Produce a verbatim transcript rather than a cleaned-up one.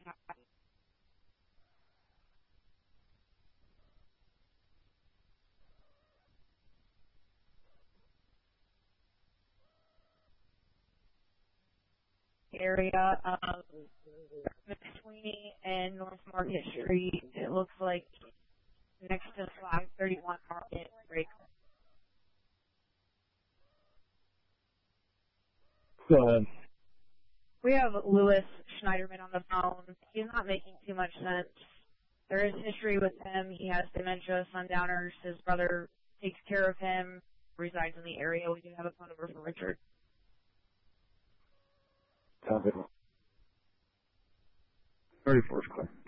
area of McSweeney and North Market Street. It looks like next to five thirty-one Market Break. Go ahead. We have Lewis Schneiderman on the phone. He's not making too much sense. There is history with him. He has dementia, sundowners. His brother takes care of him, resides in the area. We do have a phone number for Richard. Copy. thirty-four is clear.